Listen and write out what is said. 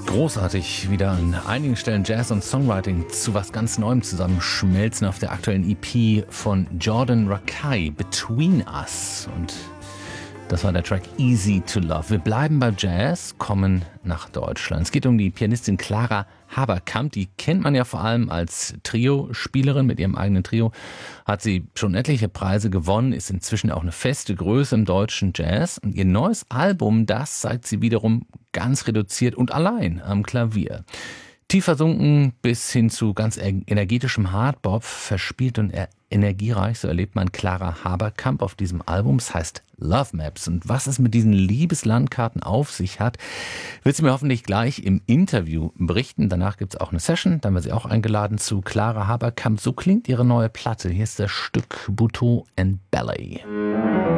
Großartig, wieder an einigen Stellen Jazz und Songwriting zu was ganz Neuem zusammenschmelzen auf der aktuellen EP von Jordan Rakei, Between Us. Und das war der Track Easy to Love. Wir bleiben bei Jazz, kommen nach Deutschland. Es geht um die Pianistin Clara Haberkamp. Die kennt man ja vor allem als Trio-Spielerin. Mit ihrem eigenen Trio hat sie schon etliche Preise gewonnen, ist inzwischen auch eine feste Größe im deutschen Jazz. Und ihr neues Album, das zeigt sie wiederum ganz reduziert und allein am Klavier. Tief versunken bis hin zu ganz energetischem Hardbop, verspielt und energiereich, so erlebt man Clara Haberkamp auf diesem Album. Es heißt Love Maps. Und was es mit diesen Liebeslandkarten auf sich hat, wird sie mir hoffentlich gleich im Interview berichten. Danach gibt es auch eine Session, dann wird sie auch eingeladen zu Clara Haberkamp. So klingt ihre neue Platte. Hier ist das Stück Buteau and Ballet.